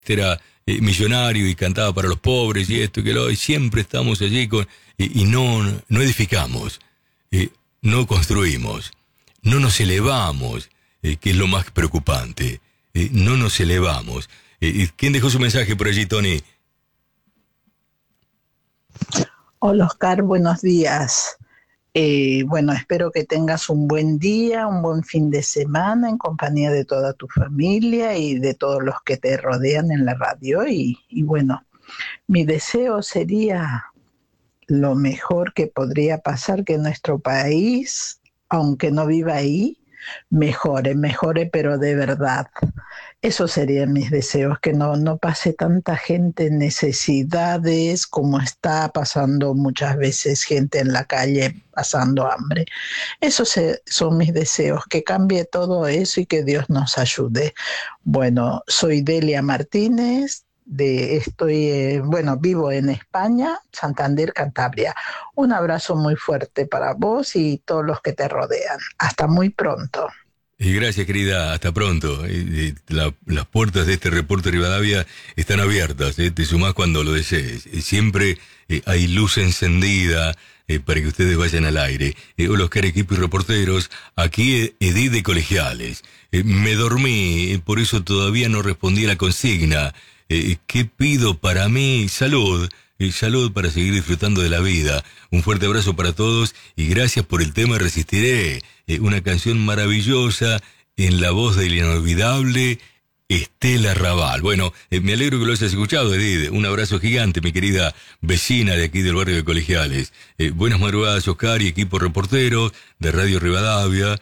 era millonario y cantaba para los pobres y esto y que lo, y siempre estamos allí y no edificamos, no construimos, no nos elevamos, que es lo más preocupante, no nos elevamos. ¿Quién dejó su mensaje por allí, Tony? Hola Oscar, buenos días. Bueno, espero que tengas un buen día, un buen fin de semana en compañía de toda tu familia y de todos los que te rodean en la radio. Y bueno, mi deseo sería lo mejor que podría pasar, que nuestro país, aunque no viva ahí, mejore, pero de verdad. Esos serían mis deseos, que no pase tanta gente en necesidades como está pasando muchas veces gente en la calle pasando hambre. Son mis deseos, que cambie todo eso y que Dios nos ayude. Bueno, soy Delia Martínez, vivo en España, Santander, Cantabria. Un abrazo muy fuerte para vos y todos los que te rodean. Hasta muy pronto. Y gracias, querida, hasta pronto. Las puertas de este Reporte Rivadavia están abiertas, te sumás cuando lo desees. Siempre hay luz encendida para que ustedes vayan al aire. Hola, Oscar, equipo y reporteros. Aquí Edith de Colegiales. Me dormí, por eso todavía no respondí a la consigna. ¿Qué pido para mí? Salud. Salud para seguir disfrutando de la vida. Un fuerte abrazo para todos y gracias por el tema Resistiré. Una canción maravillosa en la voz del inolvidable Estela Raval. Bueno, me alegro que lo hayas escuchado, Edith. Un abrazo gigante, mi querida vecina de aquí del barrio de Colegiales. Buenas madrugadas, Oscar y equipo reportero de Radio Rivadavia.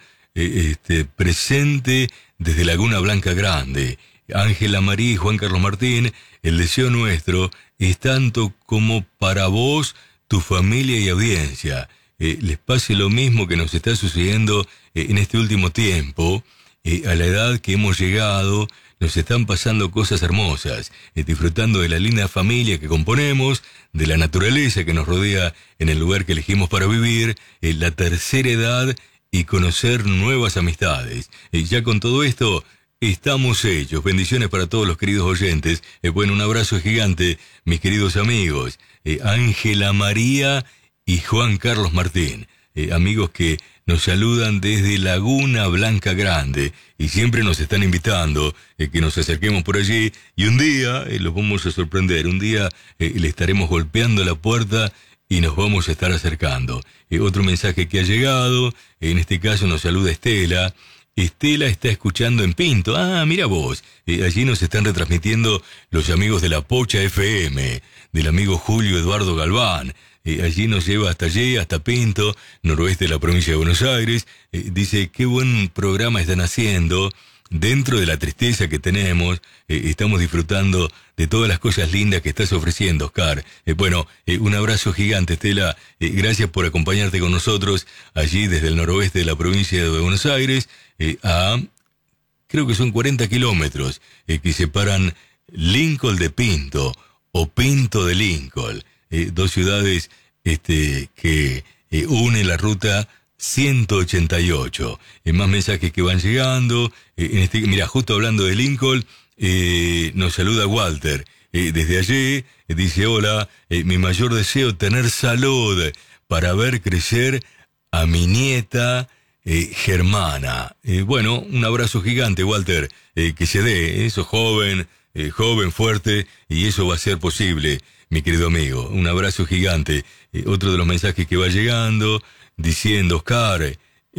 Presente desde Laguna Blanca Grande. Ángela María y Juan Carlos Martín, el deseo nuestro es tanto como para vos, tu familia y audiencia. Les pase lo mismo que nos está sucediendo en este último tiempo. A la edad que hemos llegado, nos están pasando cosas hermosas, disfrutando de la linda familia que componemos, de la naturaleza que nos rodea en el lugar que elegimos para vivir, la tercera edad y conocer nuevas amistades. Ya con todo esto estamos hechos. Bendiciones para todos los queridos oyentes. Bueno, un abrazo gigante, mis queridos amigos. Ángela María y Juan Carlos Martín. Amigos que nos saludan desde Laguna Blanca Grande y siempre nos están invitando que nos acerquemos por allí y un día los vamos a sorprender. Un día le estaremos golpeando la puerta y nos vamos a estar acercando. Otro mensaje que ha llegado, en este caso nos saluda Estela. Estela está escuchando en Pinto. Ah, mira vos. Allí nos están retransmitiendo los amigos de La Pocha FM, del amigo Julio Eduardo Galván. Allí nos lleva hasta allí, hasta Pinto, noroeste de la provincia de Buenos Aires. Dice, qué buen programa están haciendo. Dentro de la tristeza que tenemos, estamos disfrutando de todas las cosas lindas que estás ofreciendo, Oscar. Un abrazo gigante, Estela. Gracias por acompañarte con nosotros allí desde el noroeste de la provincia de Buenos Aires, creo que son 40 kilómetros que separan Lincoln de Pinto o Pinto de Lincoln. Dos ciudades que unen la ruta 188. Más mensajes que van llegando. Mira, justo hablando de Lincoln, nos saluda Walter. Desde allí, dice, hola, mi mayor deseo tener salud para ver crecer a mi nieta Germana. Un abrazo gigante, Walter, que se dé, sos joven, fuerte, y eso va a ser posible, mi querido amigo. Un abrazo gigante. Otro de los mensajes que va llegando, diciendo, Oscar,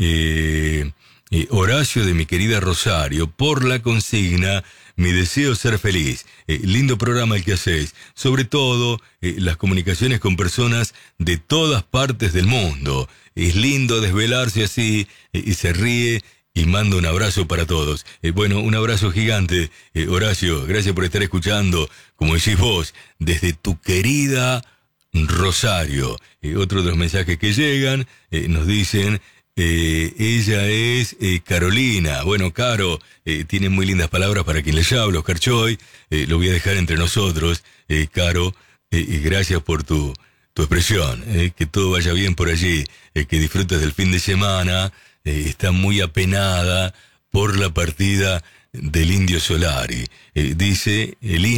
Horacio de mi querida Rosario, por la consigna, mi deseo es ser feliz. Lindo programa el que hacéis, sobre todo las comunicaciones con personas de todas partes del mundo. Es lindo desvelarse así y se ríe y mando un abrazo para todos. Un abrazo gigante, Horacio, gracias por estar escuchando, como decís vos, desde tu querida Rosario. Otro de los mensajes que llegan, nos dicen, ella es Carolina. Bueno, Caro, tiene muy lindas palabras para quien les hablo, Oscar Choy. Lo voy a dejar entre nosotros, Caro, y gracias por tu expresión. Que todo vaya bien por allí, que disfrutes del fin de semana. Está muy apenada por la partida del Indio Solari. Dice, el